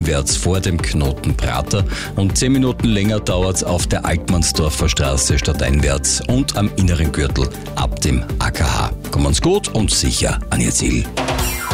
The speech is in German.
stadteinwärts vor dem Knoten Prater und 10 Minuten länger dauert's auf der Altmannsdorfer Straße stadteinwärts und am inneren Gürtel ab dem AKH. Kommen's gut und sicher an Ihr Ziel.